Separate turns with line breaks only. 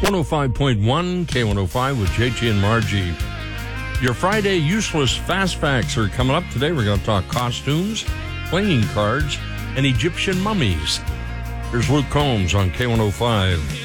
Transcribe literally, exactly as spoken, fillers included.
one oh five point one K one oh five with J T and Margie. Your Friday useless fast facts are coming up today. We're going to talk costumes, playing cards, and Egyptian mummies. Here's Luke Combs on K one oh five.